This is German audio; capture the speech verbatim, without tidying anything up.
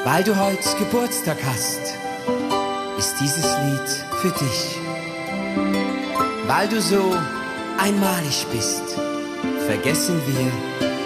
Weil du heute Geburtstag hast, ist dieses Lied für dich. Weil du so einmalig bist, vergessen wir